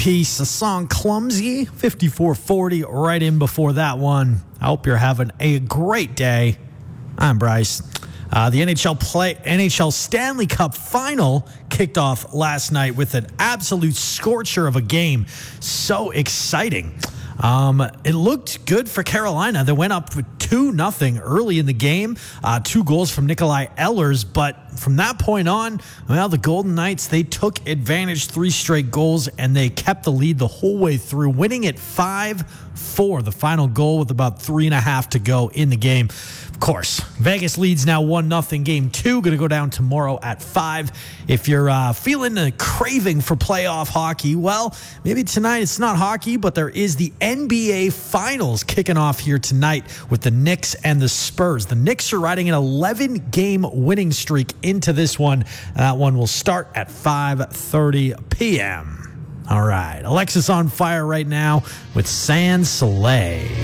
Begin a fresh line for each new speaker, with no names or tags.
Peace, the song Clumsy, 5440, right in before that one. I hope you're having a great day. I'm Bryce. The NHL Stanley Cup Final kicked off last night with an absolute scorcher of a game. So exciting. It looked good for Carolina. They went up with 2-0 early in the game. 2 goals from Nikolai Ehlers. But from that point on, well, the Golden Knights, they took advantage, 3 straight goals, and they kept the lead the whole way through, winning it 5-4. The final goal with about 3.5 to go in the game. Of course, Vegas leads now 1-0 game 2. Going to go down tomorrow at 5. If you're feeling a craving for playoff hockey, well, maybe tonight it's not hockey, but there is the NBA Finals kicking off here tonight with the Knicks and the Spurs. The Knicks are riding an 11-game winning streak into this one. That one will start at 5:30 p.m. All right, Alexis on fire right now with Sans Soleil.